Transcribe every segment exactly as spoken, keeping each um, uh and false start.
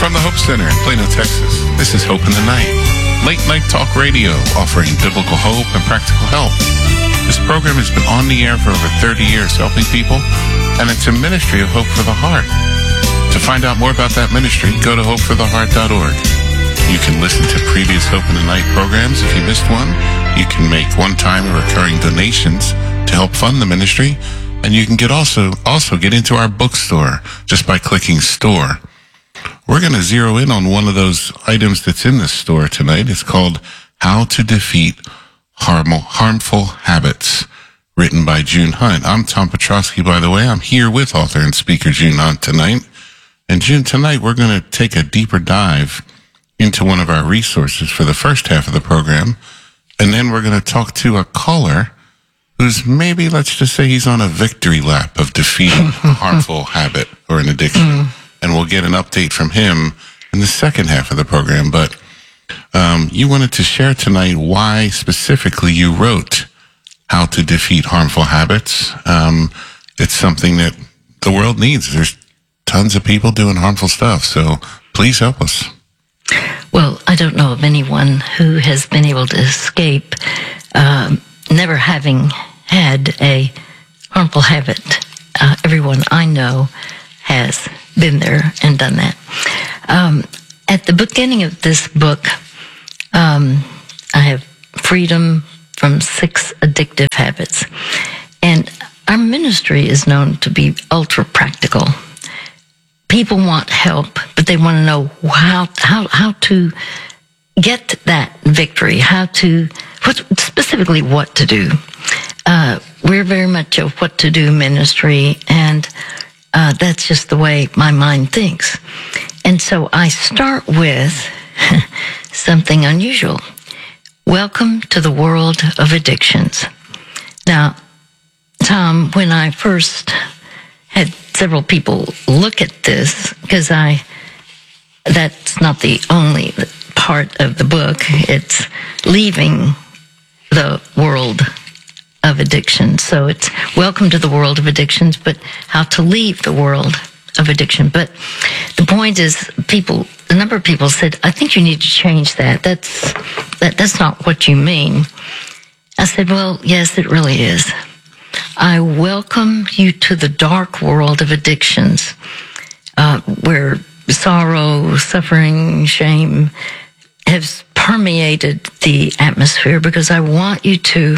From the Hope Center in Plano, Texas, this is Hope in the Night, late night talk radio offering biblical hope and practical help. This program has been on the air for over thirty years helping people, and it's a ministry of Hope for the Heart. To find out more about that ministry, go to hope for the heart dot org. You can listen to previous Hope in the Night programs if you missed one. You can make one-time or recurring donations to help fund the ministry, and you can get also also get into our bookstore just by clicking store. We're going to zero in on one of those items that's in this store tonight. It's called How to Defeat Harmful, Harmful Habits, written by June Hunt. I'm Tom Petrosky, by the way. I'm here with author and speaker June Hunt tonight. And June, tonight we're going to take a deeper dive into one of our resources for the first half of the program. And then we're going to talk to a caller who's maybe, let's just say he's on a victory lap of defeating a harmful habit or an addiction. Mm. And we'll get an update from him in the second half of the program. But um, you wanted to share tonight why specifically you wrote How to Defeat Harmful Habits. Um, it's something that the world needs. There's tons of people doing harmful stuff. So please help us. Well, I don't know of anyone who has been able to escape uh, never having had a harmful habit. Uh, everyone I know has been there and done that. Um, at the beginning of this book, um, I have freedom from six addictive habits. And our ministry is known to be ultra practical. People want help, but they want to know how how how to get that victory, how to, what, specifically what to do. Uh, we're very much a what to do ministry, and uh, that's just the way my mind thinks. And so I start with something unusual. Welcome to the world of addictions. Now, Tom, when I first had several people look at this, because I, that's not the only part of the book. It's leaving the world of addiction. So it's welcome to the world of addictions, but how to leave the world of addiction. But the point is, people, a number of people said, I think you need to change that. That's, that, that's not what you mean. I said, well, yes, it really is. I welcome you to the dark world of addictions, uh, where sorrow, suffering, shame has permeated the atmosphere, because I want you to,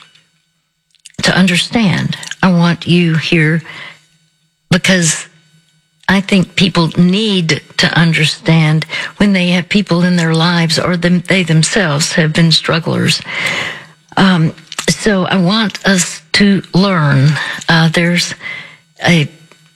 to understand. I want you here because I think people need to understand when they have people in their lives, or them, they themselves have been strugglers. Um, so I want us to learn. Uh, there's a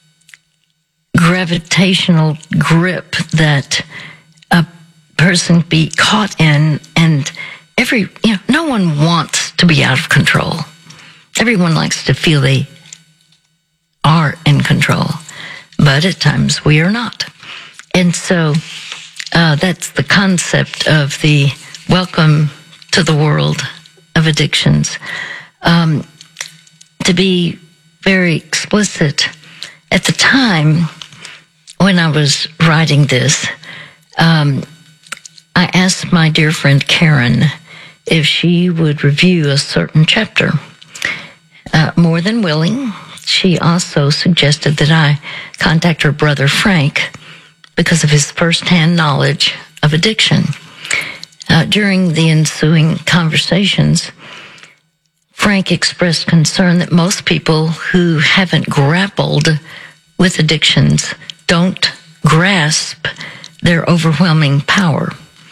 gravitational grip that a person be caught in, and every, you know, no one wants to be out of control. Everyone likes to feel they are in control, but at times we are not. And so uh, that's the concept of the welcome to the world of addictions. Um, to be very explicit, at the time when I was writing this, um, I asked my dear friend Karen if she would review a certain chapter. Uh, more than willing, she also suggested that I contact her brother Frank because of his firsthand knowledge of addiction. Uh, during the ensuing conversations, Frank expressed concern that most people who haven't grappled with addictions don't grasp their overwhelming power.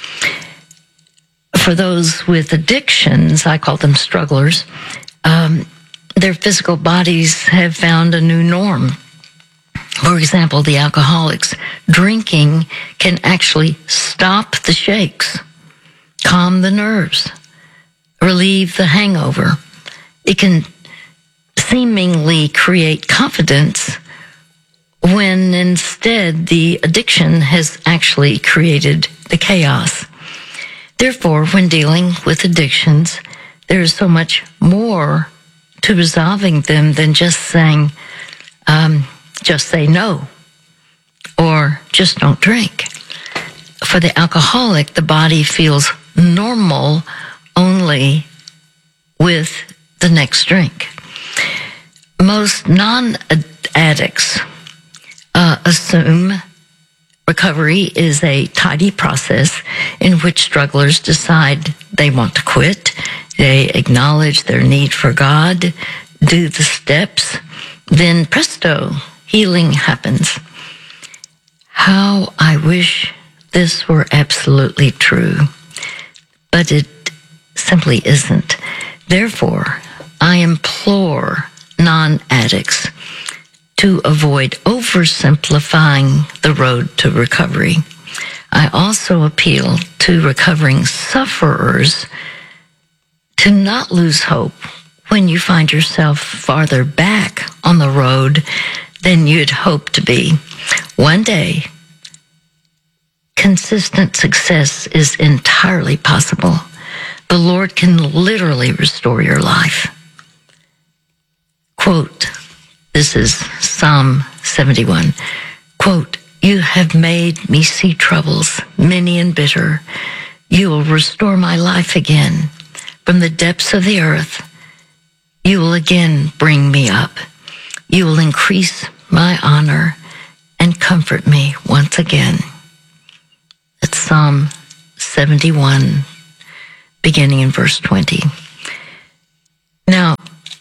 For those with addictions, I call them strugglers, um, their physical bodies have found a new norm. For example, the alcoholics, drinking can actually stop the shakes, calm the nerves, relieve the hangover. It can seemingly create confidence when instead the addiction has actually created the chaos. Therefore, when dealing with addictions, there is so much more to resolving them than just saying, um, just say no, or just don't drink. for the alcoholic, the body feels normal only with the next drink. Most non-addicts uh, assume recovery is a tidy process in which strugglers decide they want to quit. They acknowledge their need for God, do the steps, then presto, healing happens. How I wish this were absolutely true, but it simply isn't. Therefore, I implore non-addicts to avoid oversimplifying the road to recovery. I also appeal to recovering sufferers to not lose hope when you find yourself farther back on the road than you'd hope to be. One day, consistent success is entirely possible. The Lord can literally restore your life. Quote, this is Psalm seventy-one. Quote, you have made me see troubles, many and bitter. You will restore my life again. From the depths of the earth, you will again bring me up. You will increase my honor and comfort me once again. It's Psalm seventy-one, beginning in verse twenty. Now,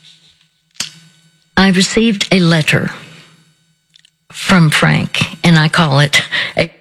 I received a letter from Frank, and I call it a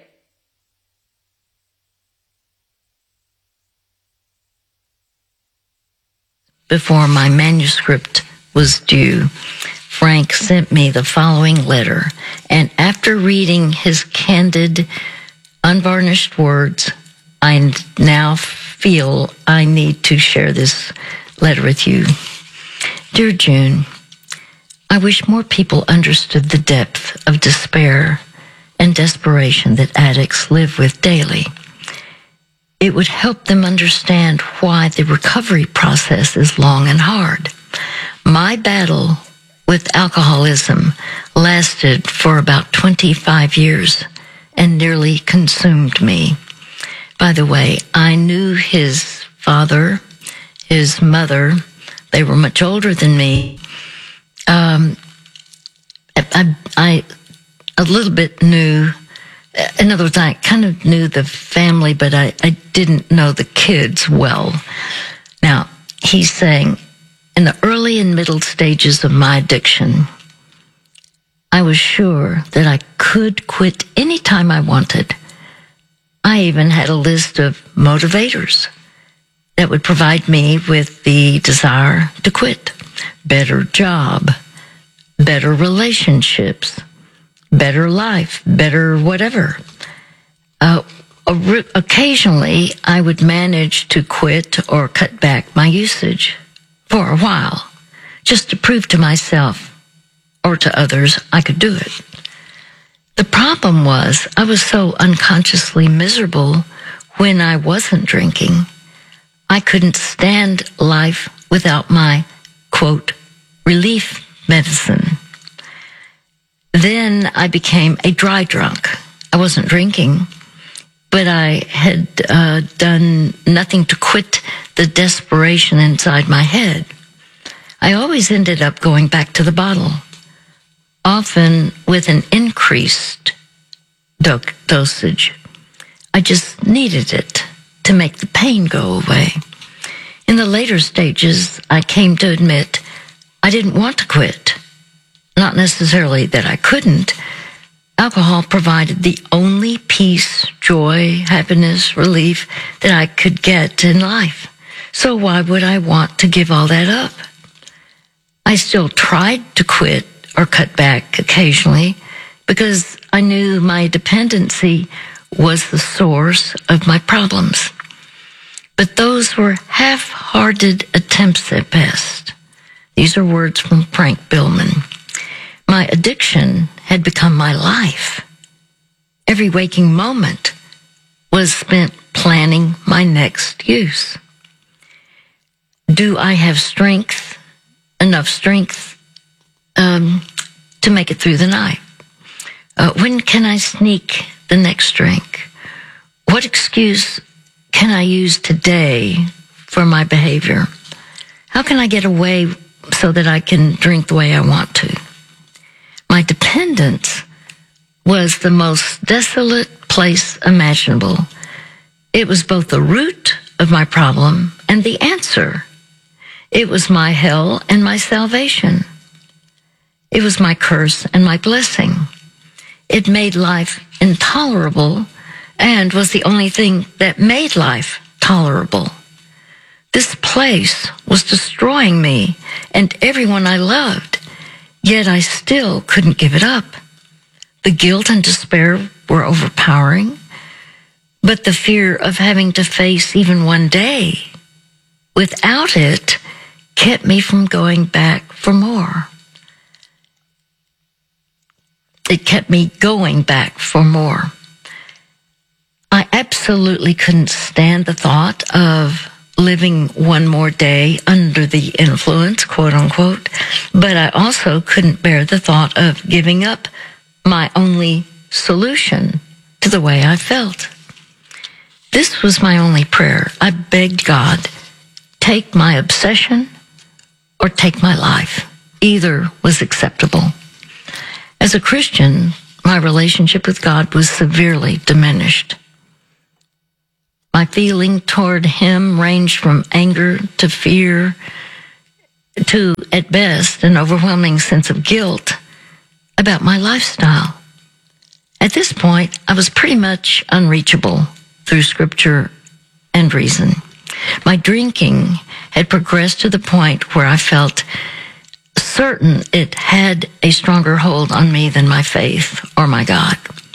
before my manuscript was due. Frank sent me the following letter, and after reading his candid, unvarnished words, I now feel I need to share this letter with you. Dear June, I wish more people understood the depth of despair and desperation that addicts live with daily. It would help them understand why the recovery process is long and hard. My battle with alcoholism lasted for about twenty-five years and nearly consumed me. By the way, I knew his father, his mother. They were much older than me. Um, I, I a little bit knew, in other words, I kind of knew the family, but I, I didn't know the kids well. Now, he's saying, in the early and middle stages of my addiction, I was sure that I could quit any time I wanted. I even had a list of motivators that would provide me with the desire to quit. Better job, better relationships, better life, better whatever. Uh, occasionally, I would manage to quit or cut back my usage for a while, just to prove to myself or to others I could do it. The problem was I was so unconsciously miserable when I wasn't drinking. I couldn't stand life without my, quote, relief medicine. Then I became a dry drunk. I wasn't drinking, but I had uh, done nothing to quit the desperation inside my head. I always ended up going back to the bottle, often with an increased do- dosage. I just needed it to make the pain go away. In the later stages, I came to admit I didn't want to quit. Not necessarily that I couldn't. Alcohol provided the only peace, joy, happiness, relief that I could get in life. So why would I want to give all that up? I still tried to quit or cut back occasionally because I knew my dependency was the source of my problems. But those were half-hearted attempts at best. These are words from Frank Billman. My addiction had become my life. Every waking moment was spent planning my next use. Do I have strength, enough strength um, to make it through the night? Uh, when can I sneak the next drink? What excuse can I use today for my behavior? How can I get away so that I can drink the way I want to? My dependence was the most desolate place imaginable. It was both the root of my problem and the answer. It was my hell and my salvation. It was my curse and my blessing. It made life intolerable and was the only thing that made life tolerable. This place was destroying me and everyone I loved, yet I still couldn't give it up. The guilt and despair were overpowering, but the fear of having to face even one day without it kept me from going back for more. It kept me going back for more. I absolutely couldn't stand the thought of living one more day under the influence, quote unquote, but I also couldn't bear the thought of giving up my only solution to the way I felt. This was my only prayer. I begged God, take my obsession or take my life. Either was acceptable. As a Christian, my relationship with God was severely diminished. My feeling toward him ranged from anger to fear to, at best, an overwhelming sense of guilt about my lifestyle. At this point, I was pretty much unreachable through scripture and reason. My drinking had progressed to the point where I felt certain it had a stronger hold on me than my faith or my God.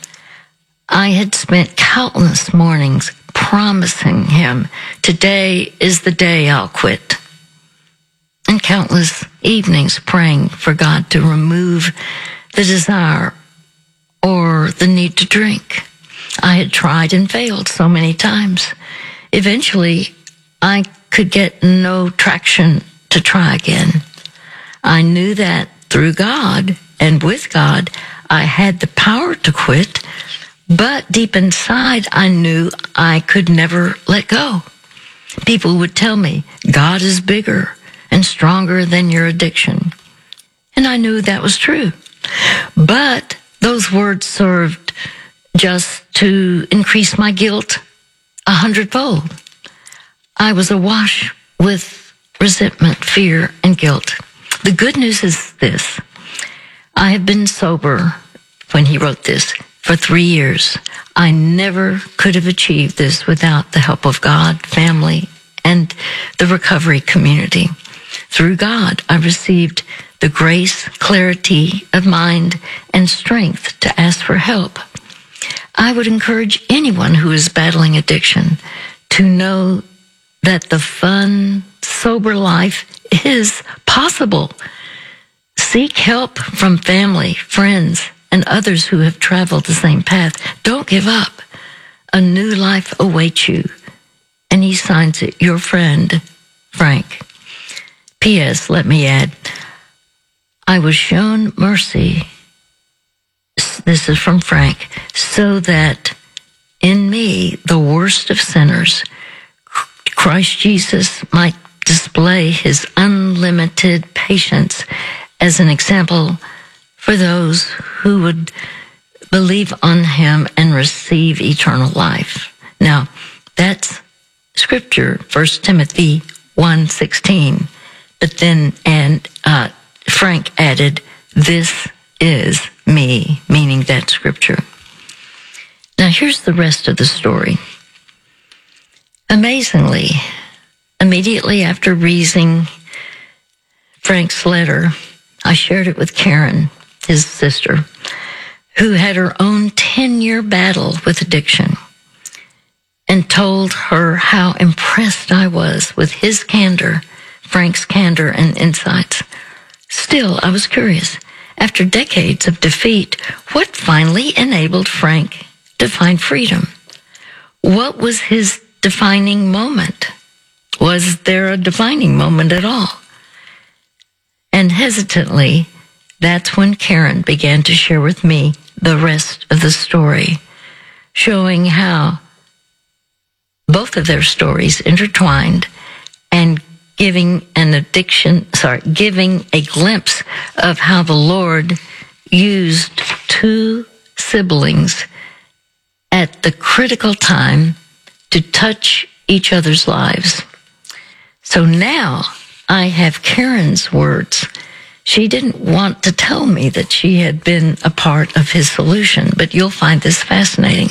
I had spent countless mornings promising him, today is the day I'll quit. And countless evenings praying for God to remove the desire or the need to drink. I had tried and failed so many times. Eventually, I could get no traction to try again. I knew that through God and with God, I had the power to quit, but deep inside, I knew I could never let go. People would tell me, God is bigger and stronger than your addiction. And I knew that was true. But those words served just to increase my guilt a hundredfold. I was awash with resentment, fear, and guilt. The good news is this. I have been sober, when he wrote this, for three years. I never could have achieved this without the help of God, family, and the recovery community. Through God, I received the grace, clarity of mind, and strength to ask for help. I would encourage anyone who is battling addiction to know that the fun, sober life is possible. Seek help from family, friends, and others who have traveled the same path. Don't give up. A new life awaits you. And he signs it, your friend, Frank. P S. Let me add, I was shown mercy, this is from Frank, so that in me, the worst of sinners, Christ Jesus might display his unlimited patience as an example for those who would believe on him and receive eternal life. Now, that's scripture, First Timothy one sixteen. But then, and uh, Frank added, this is me, meaning that scripture. Now, here's the rest of the story. Amazingly, immediately after reading Frank's letter, I shared it with Karen, his sister, who had her own ten-year battle with addiction, and told her how impressed I was with his candor, Frank's candor and insights. Still, I was curious. After decades of defeat, what finally enabled Frank to find freedom? What was his defining moment? Was there a defining moment at all? And hesitantly, that's when Karen began to share with me the rest of the story, showing how both of their stories intertwined and giving an addiction, sorry, giving a glimpse of how the Lord used two siblings at the critical time to touch each other's lives. So now I have Karen's words. She didn't want to tell me that she had been a part of his solution, but you'll find this fascinating.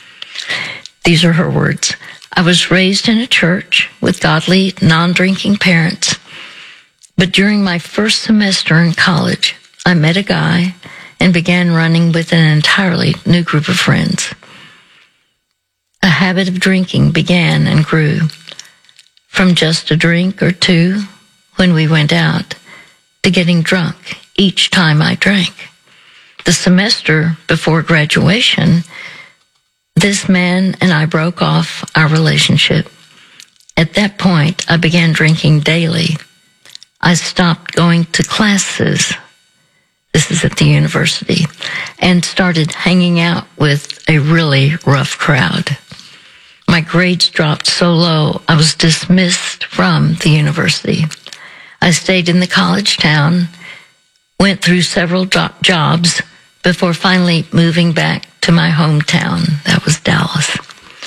These are her words. I was raised in a church with godly, non-drinking parents, but during my first semester in college, I met a guy and began running with an entirely new group of friends. A habit of drinking began and grew from just a drink or two when we went out to getting drunk each time I drank. The semester before graduation, this man and I broke off our relationship. At that point, I began drinking daily. I stopped going to classes. This is at the university, and started hanging out with a really rough crowd. My grades dropped so low, I was dismissed from the university. I stayed in the college town, went through several jo- jobs before finally moving back to my hometown. That was Dallas.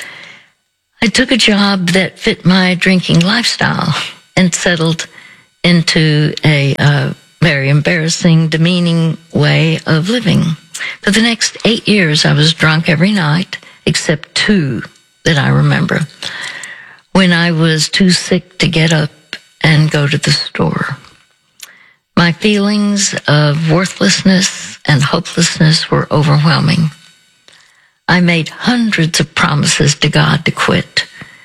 I took a job that fit my drinking lifestyle and settled into a uh, very embarrassing, demeaning way of living. For the next eight years, I was drunk every night, except two that I remember, when I was too sick to get up and go to the store. My feelings of worthlessness and hopelessness were overwhelming. I made hundreds of promises to God to quit,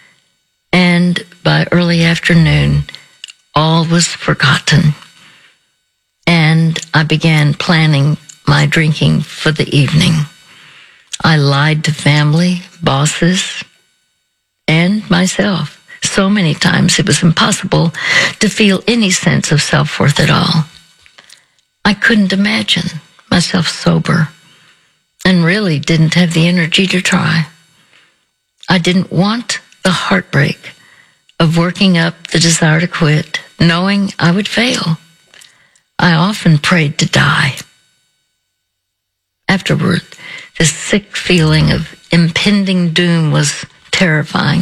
and by early afternoon, all was forgotten, and I began planning my drinking for the evening. I lied to family, bosses, and myself so many times it was impossible to feel any sense of self-worth at all. I couldn't imagine myself sober and really didn't have the energy to try. I didn't want the heartbreak of working up the desire to quit, knowing I would fail. I often prayed to die. Afterward, the sick feeling of impending doom was terrifying.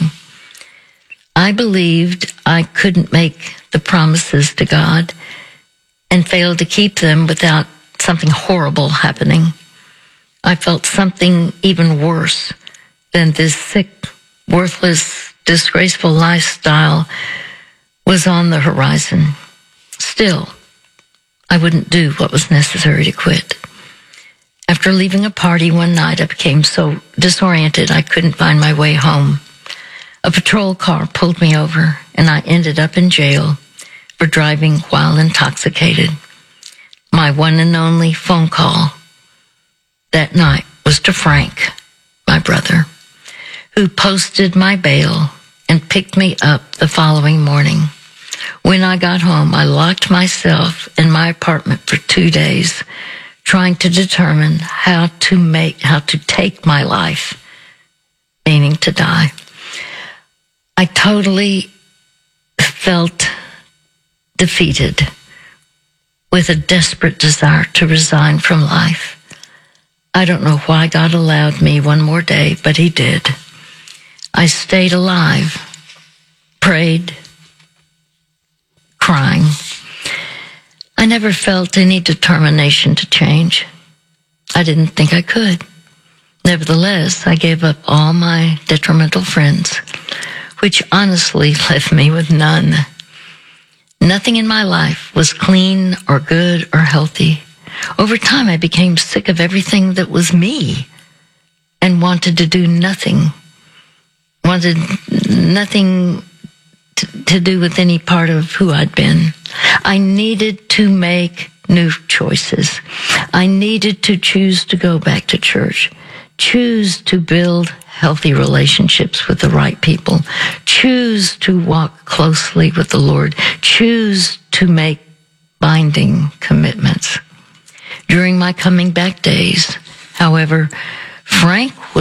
I believed I couldn't make the promises to God and failed to keep them without something horrible happening. I felt something even worse than this sick, worthless, disgraceful lifestyle was on the horizon. Still, I wouldn't do what was necessary to quit. After leaving a party one night, I became so disoriented I couldn't find my way home. A patrol car pulled me over, and I ended up in jail for driving while intoxicated. My one and only phone call that night was to Frank, my brother, who posted my bail and picked me up the following morning. When I got home, I locked myself in my apartment for two days, trying to determine how to make, how to take my life, meaning to die. I totally felt defeated with a desperate desire to resign from life. I don't know why God allowed me one more day, but he did. I stayed alive, prayed, crying. I never felt any determination to change. I didn't think I could. Nevertheless, I gave up all my detrimental friends, which honestly left me with none. Nothing in my life was clean or good or healthy. Over time, I became sick of everything that was me and wanted to do nothing, wanted nothing to, to do with any part of who I'd been. I needed to make new choices. I needed to choose to go back to church, choose to build healthy relationships with the right people, choose to walk closely with the Lord, choose to make binding commitments. During my coming back days, however, Frank was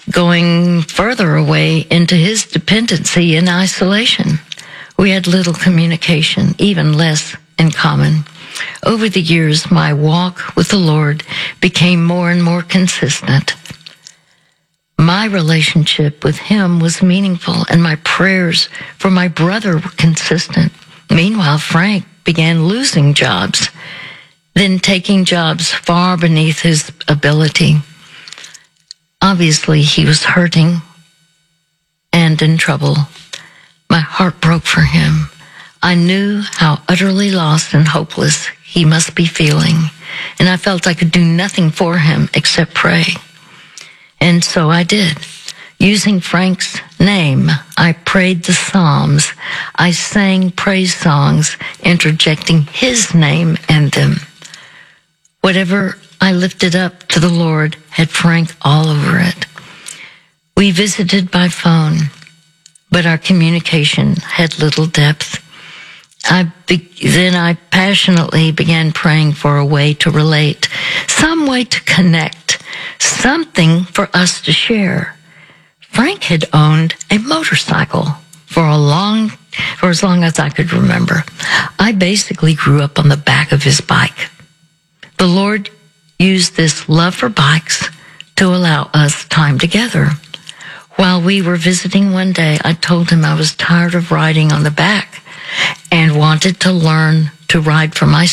going further away into his dependency and isolation. We had little communication, even less in common. Over the years, my walk with the Lord became more and more consistent. My relationship with him was meaningful, and my prayers for my brother were consistent. Meanwhile, Frank began losing jobs, then taking jobs far beneath his ability. Obviously, he was hurting and in trouble. My heart broke for him. I knew how utterly lost and hopeless he must be feeling, and I felt I could do nothing for him except pray. And so I did. Using Frank's name, I prayed the Psalms. I sang praise songs, interjecting his name in them. Whatever I lifted up to the Lord had Frank all over it. We visited by phone, but our communication had little depth. I be- then I passionately began praying for a way to relate, some way to connect, something for us to share. Frank had owned a motorcycle for a long, for as long as I could remember. I basically grew up on the back of his bike. The Lord used this love for bikes to allow us time together. While we were visiting one day, I told him I was tired of riding on the back and wanted to learn to ride for myself.